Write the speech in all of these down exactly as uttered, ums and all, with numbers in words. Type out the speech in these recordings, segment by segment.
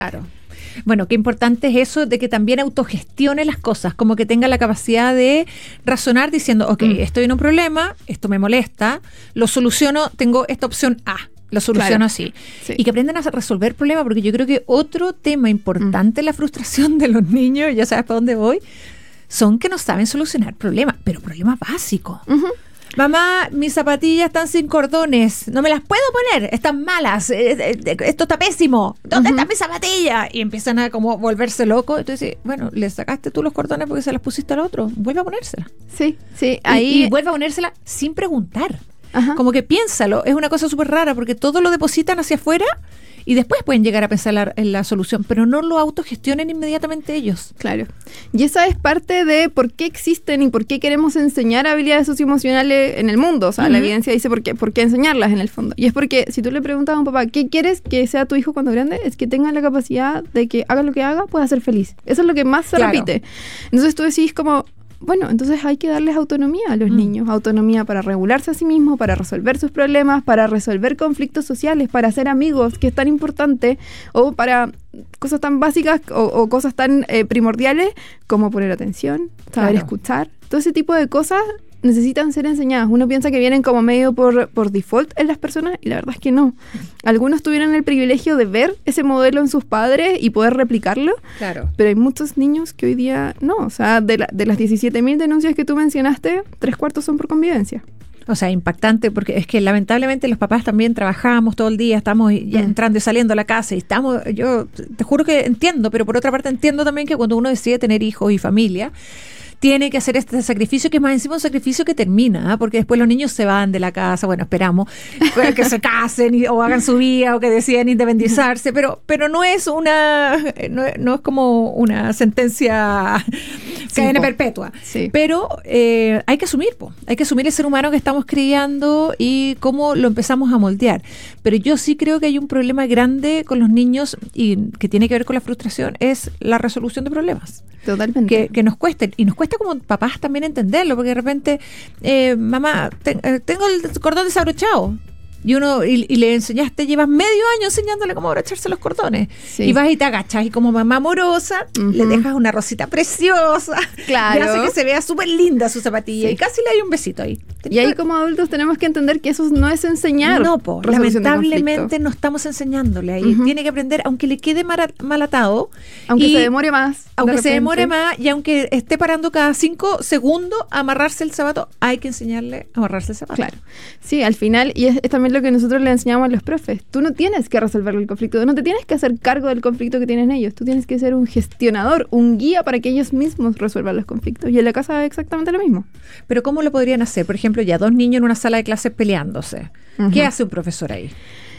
Claro. Bueno, qué importante es eso de que también autogestione las cosas, como que tenga la capacidad de razonar diciendo, ok, mm. estoy en un problema, esto me molesta, lo soluciono, tengo esta opción A, lo soluciono claro. así. Sí. Y que aprendan a resolver problemas, porque yo creo que otro tema importante mm. en la frustración de los niños, ya sabes para dónde voy, son que no saben solucionar problemas, pero problemas básicos. Uh-huh. Mamá, mis zapatillas están sin cordones, no me las puedo poner, están malas, esto está pésimo, ¿dónde uh-huh. están mis zapatillas? Y empiezan a como volverse locos. Entonces, bueno, le sacaste tú los cordones porque se las pusiste al otro, vuelve a ponérselas. Sí, sí. Ahí... Y, y vuelve a ponérselas sin preguntar. Ajá. Como que piénsalo, es una cosa súper rara porque todo lo depositan hacia afuera y después pueden llegar a pensar la, en la solución, pero no lo autogestionen inmediatamente ellos. Claro. Y esa es parte de por qué existen y por qué queremos enseñar habilidades socioemocionales en el mundo. O sea, uh-huh. la evidencia dice por qué, por qué enseñarlas en el fondo. Y es porque si tú le preguntas a un papá, ¿qué quieres que sea tu hijo cuando grande? Es que tenga la capacidad de que haga lo que haga, pueda ser feliz. Eso es lo que más se claro. repite. Entonces tú decís como... Bueno, entonces hay que darles autonomía a los mm. niños, autonomía para regularse a sí mismos, para resolver sus problemas, para resolver conflictos sociales, para hacer amigos, que es tan importante, o para cosas tan básicas o, o cosas tan eh, primordiales como poner atención, saber claro. escuchar. Todo ese tipo de cosas necesitan ser enseñadas. Uno piensa que vienen como medio por, por default en las personas y la verdad es que no. Algunos tuvieron el privilegio de ver ese modelo en sus padres y poder replicarlo, claro. pero hay muchos niños que hoy día no. O sea, de, la, de las diecisiete mil denuncias que tú mencionaste, tres cuartos son por convivencia. O sea, impactante, porque es que lamentablemente los papás también trabajamos todo el día, estamos ya mm. entrando y saliendo a la casa y estamos, yo te juro que entiendo, pero por otra parte entiendo también que cuando uno decide tener hijos y familia, tiene que hacer este sacrificio, que es más encima un sacrificio que termina, ¿eh? Porque después los niños se van de la casa, bueno, esperamos que se casen y, o hagan su vida o que decidan independizarse, pero pero no es una no, no es como una sentencia cadena sí, perpetua, sí. pero eh, hay que asumir, po, hay que asumir el ser humano que estamos criando y cómo lo empezamos a moldear. Pero yo sí creo que hay un problema grande con los niños y que tiene que ver con la frustración, es la resolución de problemas. Totalmente. Que, que nos cueste, y nos cuesta como papás también entenderlo, porque de repente, eh, mamá, te, eh, tengo el cordón desabrochado. Y uno y, y le enseñaste, llevas medio año enseñándole cómo abrocharse los cordones. Sí. Y vas y te agachas y como mamá amorosa, uh-huh. le dejas una rosita preciosa. Claro. Y hace que se vea súper linda su zapatilla. Sí. Y casi le hay un besito ahí. Y ahí como adultos tenemos que entender que eso no es enseñar. No, po, lamentablemente no estamos enseñándole ahí. Uh-huh. Tiene que aprender, aunque le quede mal, mal atado. Aunque y, se demore más. Aunque de se demore más y aunque esté parando cada cinco segundos a amarrarse el zapato, hay que enseñarle a amarrarse el zapato. Claro. Sí, al final, y es, es también lo que nosotros le enseñamos a los profes. Tú no tienes que resolver el conflicto, no te tienes que hacer cargo del conflicto que tienen ellos. Tú tienes que ser un gestionador, un guía para que ellos mismos resuelvan los conflictos. Y en la casa es exactamente lo mismo. Pero ¿cómo lo podrían hacer? Por ejemplo, ya dos niños en una sala de clases peleándose. Uh-huh. ¿Qué hace un profesor ahí?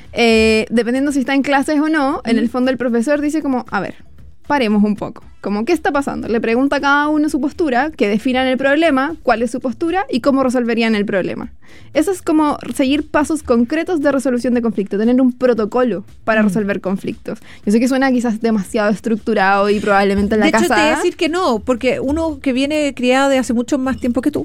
Eh, dependiendo si está en clases o no, uh-huh. en el fondo el profesor dice como, a ver, paremos un poco. Como, ¿qué está pasando? Le pregunta a cada uno su postura, que definan el problema, cuál es su postura y cómo resolverían el problema. Eso es como seguir pasos concretos de resolución de conflicto, tener un protocolo para mm. resolver conflictos. Yo sé que suena quizás demasiado estructurado y probablemente en la de casa... De hecho, te voy a decir que no, porque uno que viene criado de hace mucho más tiempo que tú,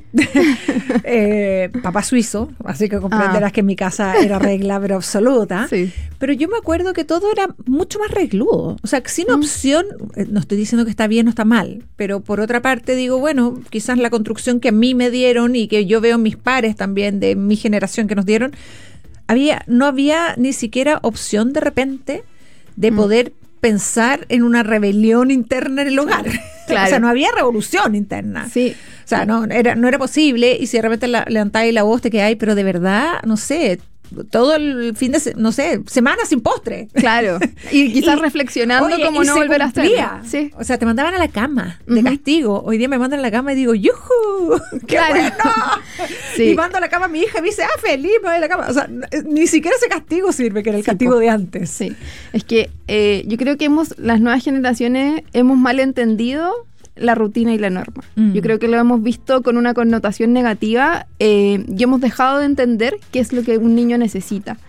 eh, papá suizo, así que comprenderás ah. que en mi casa era regla, pero absoluta. Sí. Pero yo me acuerdo que todo era mucho más regludo. O sea, sin mm. opción, no estoy diciendo que está bien o está mal, pero por otra parte digo, bueno, quizás la construcción que a mí me dieron y que yo veo en mis pares también de mi generación que nos dieron, había no había ni siquiera opción de repente de mm. poder pensar en una rebelión interna en el hogar. Claro. O sea, no había revolución interna. Sí. O sea, no era, no era posible y si de repente la, levantáis la voz te quedáis, pero de verdad, no sé, todo el fin de, no sé, semana sin postre. Claro. Y quizás y, reflexionando oye, como no volver a estar. Sí. O sea, te mandaban a la cama de uh-huh. castigo. Hoy día me mandan a la cama y digo, ¡yujú! ¡Qué claro. bueno! Sí. Y mando a la cama a mi hija y me dice, ¡ah, feliz! Me voy a la cama. O sea, ni siquiera ese castigo sirve, que era el sí, castigo po. de antes. Sí. Es que eh, yo creo que hemos, las nuevas generaciones hemos malentendido la rutina y la norma. Mm. Yo creo que lo hemos visto con una connotación negativa eh, y hemos dejado de entender qué es lo que un niño necesita.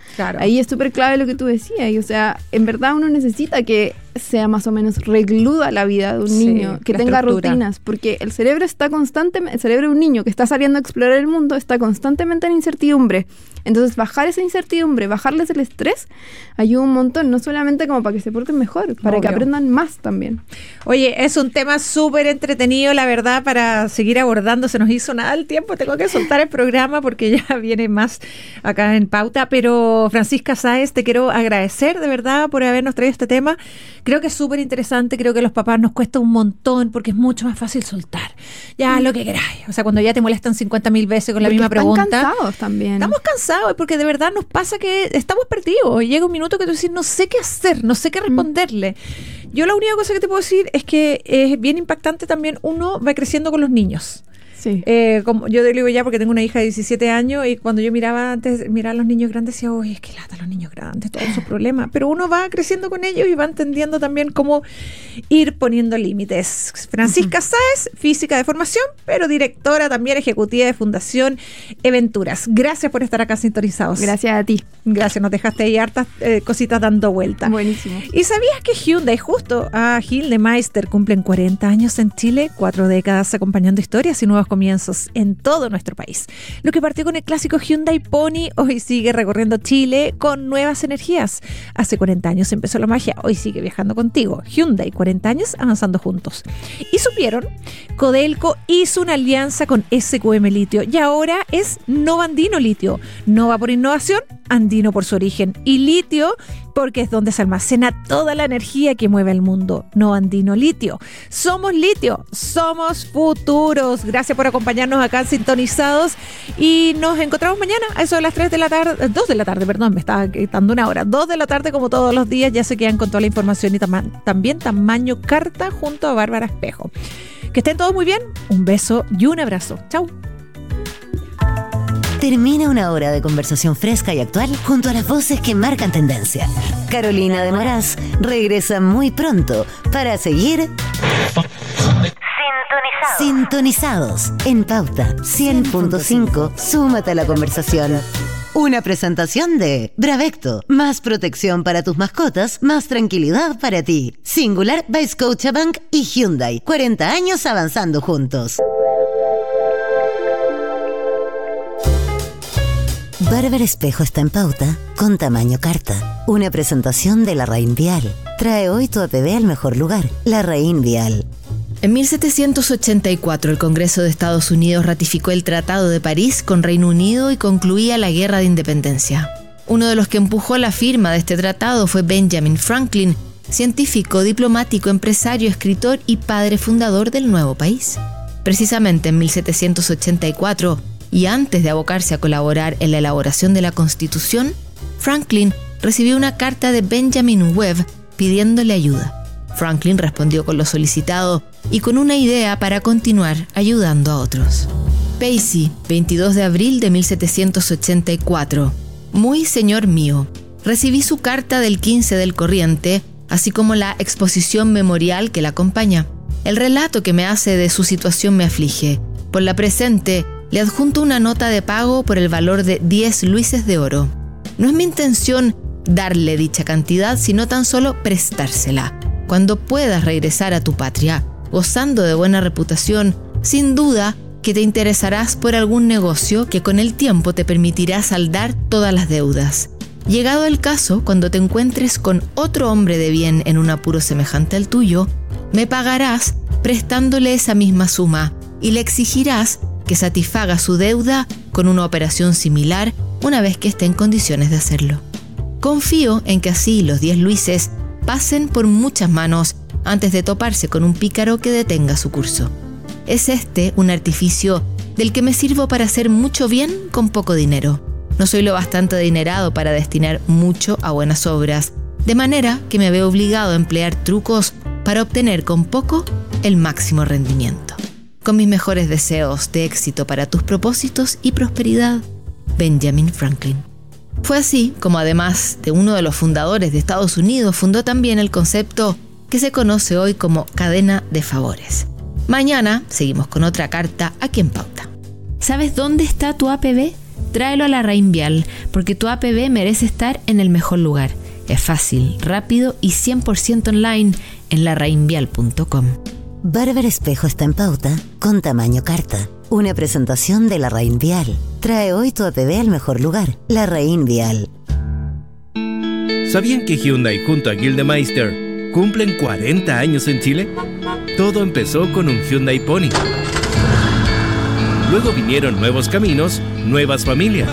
Claro. Ahí es súper clave lo que tú decías. Y, o sea, en verdad uno necesita que sea más o menos recluda la vida de un Sí, niño, que tenga estructura. rutinas, porque el cerebro está constantemente, el cerebro de un niño que está saliendo a explorar el mundo está constantemente en incertidumbre. Entonces, bajar esa incertidumbre, bajarles el estrés, ayuda un montón, no solamente como para que se porten mejor, para Obvio. que aprendan más también. Oye, es un tema súper entretenido, la verdad, para seguir abordando. Se nos hizo nada el tiempo, tengo que soltar el programa porque ya viene más acá en pauta. Pero Francisca Sáez, te quiero agradecer de verdad por habernos traído este tema. Creo que es súper interesante, creo que a los papás nos cuesta un montón porque es mucho más fácil soltar. Ya, mm. lo que queráis. O sea, cuando ya te molestan cincuenta mil veces con la porque misma están pregunta. Estamos cansados también. Estamos cansados porque de verdad nos pasa que estamos perdidos. Y llega un minuto que tú dices, no sé qué hacer, no sé qué responderle. Mm. Yo la única cosa que te puedo decir es que es bien impactante también, uno va creciendo con los niños. Sí. Eh, como yo te digo ya porque tengo una hija de diecisiete años y cuando yo miraba antes, miraba a los niños grandes decía, uy, es que lata los niños grandes, todos sus problemas, pero uno va creciendo con ellos y va entendiendo también cómo ir poniendo límites. Francisca uh-huh. Sáez, física de formación, pero directora también ejecutiva de Fundación Eventuras. Gracias por estar acá sintonizados. Gracias a ti. Gracias, nos dejaste ahí hartas eh, cositas dando vuelta. Buenísimo. ¿Y sabías que Hyundai, justo a Gildemeister, cumplen cuarenta años en Chile, cuatro décadas acompañando historias y nuevos comienzos en todo nuestro país? Lo que partió con el clásico Hyundai Pony, hoy sigue recorriendo Chile con nuevas energías. Hace cuarenta años empezó la magia, hoy sigue viajando contigo. Hyundai, cuarenta años avanzando juntos. Y supieron, Codelco hizo una alianza con S Q M Litio y ahora es Nova Andino Litio. Nova por innovación, Andino por su origen y litio porque es donde se almacena toda la energía que mueve el mundo. Nova Andino Litio. Somos litio, somos futuros. Gracias por acompañarnos acá en Sintonizados y nos encontramos mañana a eso de las tres de la tarde, dos de la tarde, perdón, me estaba quitando una hora, dos de la tarde como todos los días, ya se quedan con toda la información y tam- también tamaño carta junto a Bárbara Espejo. Que estén todos muy bien, un beso y un abrazo. Chau. Termina una hora de conversación fresca y actual junto a las voces que marcan tendencia. Carolina de Moraz regresa muy pronto para seguir Sintonizados, Sintonizados en Pauta cien punto cinco. Súmate a la conversación. Una presentación de Bravecto. Más protección para tus mascotas, más tranquilidad para ti. Singular by Scotiabank y Hyundai. cuarenta años avanzando juntos. Bárbara Espejo está en Pauta con tamaño carta. Una presentación de Larraín Vial. Trae hoy tu A P B al mejor lugar. Larraín Vial. En mil setecientos ochenta y cuatro, el Congreso de Estados Unidos ratificó el Tratado de París con Reino Unido y concluía la Guerra de Independencia. Uno de los que empujó la firma de este tratado fue Benjamin Franklin, científico, diplomático, empresario, escritor y padre fundador del nuevo país. Precisamente en mil setecientos ochenta y cuatro, y antes de abocarse a colaborar en la elaboración de la Constitución, Franklin recibió una carta de Benjamin Webb pidiéndole ayuda. Franklin respondió con lo solicitado y con una idea para continuar ayudando a otros. Pacey, veintidós de abril de mil setecientos ochenta y cuatro. Muy señor mío, recibí su carta del quince del corriente, así como la exposición memorial que la acompaña. El relato que me hace de su situación me aflige. Por la presente, le adjunto una nota de pago por el valor de diez luises de oro. No es mi intención darle dicha cantidad, sino tan solo prestársela. Cuando puedas regresar a tu patria, gozando de buena reputación, sin duda que te interesarás por algún negocio que con el tiempo te permitirá saldar todas las deudas. Llegado el caso, cuando te encuentres con otro hombre de bien en un apuro semejante al tuyo, me pagarás prestándole esa misma suma y le exigirás que satisfaga su deuda con una operación similar una vez que esté en condiciones de hacerlo. Confío en que así los diez luises pasen por muchas manos antes de toparse con un pícaro que detenga su curso. Es este un artificio del que me sirvo para hacer mucho bien con poco dinero. No soy lo bastante adinerado para destinar mucho a buenas obras, de manera que me veo obligado a emplear trucos para obtener con poco el máximo rendimiento. Con mis mejores deseos de éxito para tus propósitos y prosperidad, Benjamin Franklin. Fue así como, además de uno de los fundadores de Estados Unidos, fundó también el concepto que se conoce hoy como cadena de favores. Mañana seguimos con otra carta aquí en Pauta. ¿Sabes dónde está tu A P B? Tráelo a Larraín Vial, porque tu A P B merece estar en el mejor lugar. Es fácil, rápido y cien por ciento online en larraín vial punto com. Barber Espejo está en Pauta con tamaño carta. Una presentación de Larraín Vial. Trae hoy tu A P B al mejor lugar. Larraín Vial. ¿Sabían que Hyundai junto a Gildemeister cumplen cuarenta años en Chile? Todo empezó con un Hyundai Pony. Luego vinieron nuevos caminos, nuevas familias,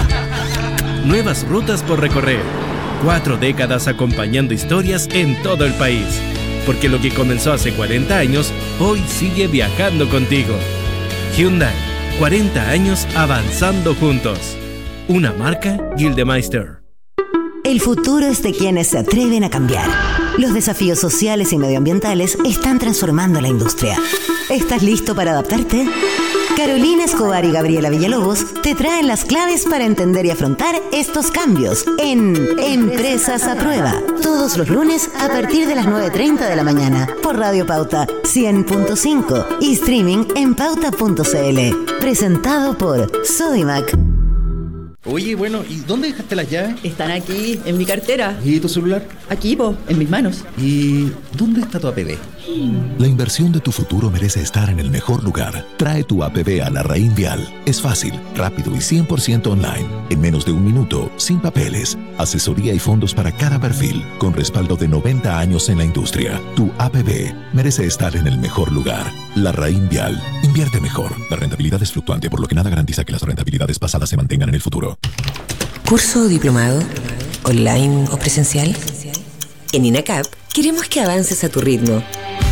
nuevas rutas por recorrer. Cuatro décadas acompañando historias en todo el país. Porque lo que comenzó hace cuarenta años, hoy sigue viajando contigo. Hyundai, cuarenta años avanzando juntos. Una marca Gildemeister. El futuro es de quienes se atreven a cambiar. Los desafíos sociales y medioambientales están transformando la industria. ¿Estás listo para adaptarte? Carolina Escobar y Gabriela Villalobos te traen las claves para entender y afrontar estos cambios en Empresas a Prueba. Todos los lunes a partir de las nueve treinta de la mañana por Radio Pauta cien punto cinco y streaming en pauta punto c l. Presentado por Sodimac. Oye, bueno, ¿y dónde dejaste las llaves? Están aquí, en mi cartera. ¿Y tu celular? Aquí, po, en mis manos. ¿Y dónde está tu A P B? La inversión de tu futuro merece estar en el mejor lugar. Trae tu A P B a Larraín Vial. Es fácil, rápido y cien por ciento online. En menos de un minuto, sin papeles. Asesoría y fondos para cada perfil, con respaldo de noventa años en la industria. Tu A P B merece estar en el mejor lugar. Larraín Vial. Invierte mejor. La rentabilidad es fluctuante, por lo que nada garantiza que las rentabilidades pasadas se mantengan en el futuro. ¿Curso o diplomado? ¿Online o presencial? En INACAP queremos que avances a tu ritmo.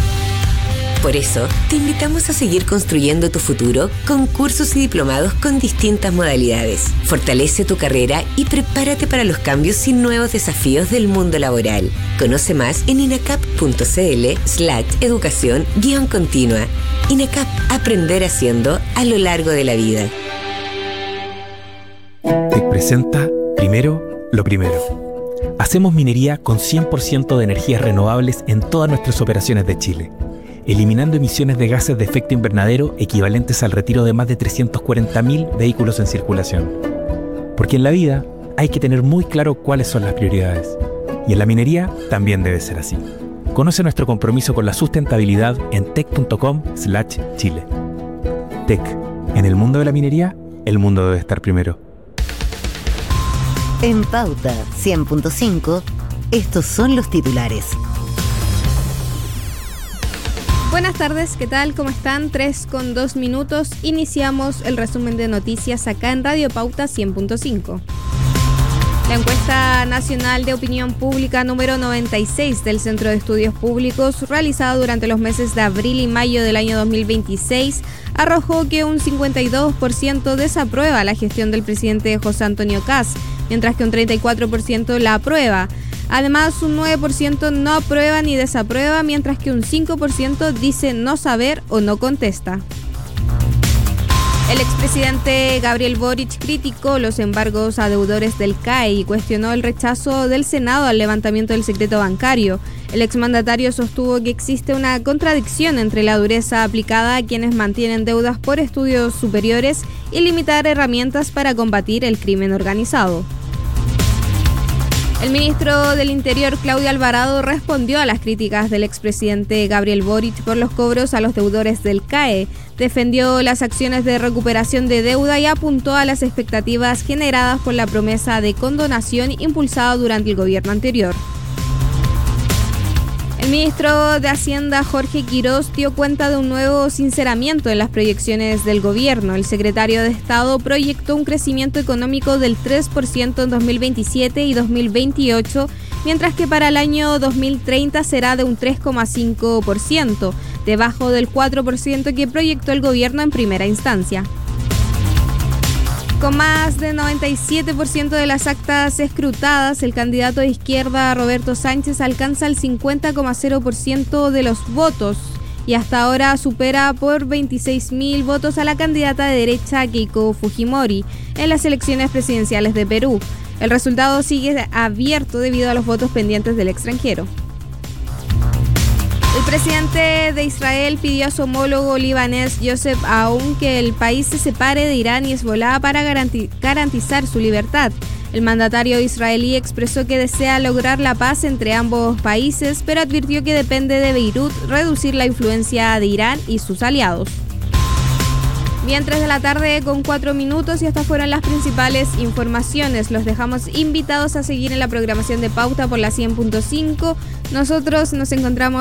Por eso, te invitamos a seguir construyendo tu futuro con cursos y diplomados con distintas modalidades. Fortalece tu carrera y prepárate para los cambios y nuevos desafíos del mundo laboral. Conoce más en inacap punto c l slash educación guión continua. INACAP, aprender haciendo a lo largo de la vida. Te presenta Primero lo Primero. Hacemos minería con cien por ciento de energías renovables en todas nuestras operaciones de Chile, eliminando emisiones de gases de efecto invernadero equivalentes al retiro de más de trescientos cuarenta mil vehículos en circulación. Porque en la vida hay que tener muy claro cuáles son las prioridades. Y en la minería también debe ser así. Conoce nuestro compromiso con la sustentabilidad en tec punto com slash chile. Tec. En el mundo de la minería, el mundo debe estar primero. En Pauta cien punto cinco, estos son los titulares. Buenas tardes, ¿qué tal? ¿Cómo están? tres con dos minutos. Iniciamos el resumen de noticias acá en Radio Pauta cien punto cinco. La encuesta nacional de opinión pública número noventa y seis del Centro de Estudios Públicos, realizada durante los meses de abril y mayo del año dos mil veintiséis, arrojó que un cincuenta y dos por ciento desaprueba la gestión del presidente José Antonio Kast, mientras que un treinta y cuatro por ciento la aprueba. Además, un nueve por ciento no aprueba ni desaprueba, mientras que un cinco por ciento dice no saber o no contesta. El expresidente Gabriel Boric criticó los embargos a deudores del C A E y cuestionó el rechazo del Senado al levantamiento del secreto bancario. El exmandatario sostuvo que existe una contradicción entre la dureza aplicada a quienes mantienen deudas por estudios superiores y limitar herramientas para combatir el crimen organizado. El ministro del Interior, Claudio Alvarado, respondió a las críticas del expresidente Gabriel Boric por los cobros a los deudores del C A E, defendió las acciones de recuperación de deuda y apuntó a las expectativas generadas por la promesa de condonación impulsada durante el gobierno anterior. El ministro de Hacienda, Jorge Quirós, dio cuenta de un nuevo sinceramiento en las proyecciones del gobierno. El secretario de Estado proyectó un crecimiento económico del tres por ciento en dos mil veintisiete y dos mil veintiocho, mientras que para el año dos mil treinta será de un tres coma cinco por ciento, debajo del cuatro por ciento que proyectó el gobierno en primera instancia. Con más del noventa y siete por ciento de las actas escrutadas, el candidato de izquierda Roberto Sánchez alcanza el cincuenta coma cero por ciento de los votos y hasta ahora supera por veintiséis mil votos a la candidata de derecha Keiko Fujimori en las elecciones presidenciales de Perú. El resultado sigue abierto debido a los votos pendientes del extranjero. El presidente de Israel pidió a su homólogo libanés Joseph Aoun que el país se separe de Irán y Hezbolá para garanti- garantizar su libertad. El mandatario israelí expresó que desea lograr la paz entre ambos países, pero advirtió que depende de Beirut reducir la influencia de Irán y sus aliados. Bien, tres de la tarde con cuatro minutos y estas fueron las principales informaciones. Los dejamos invitados a seguir en la programación de Pauta por la cien punto cinco. Nosotros nos encontramos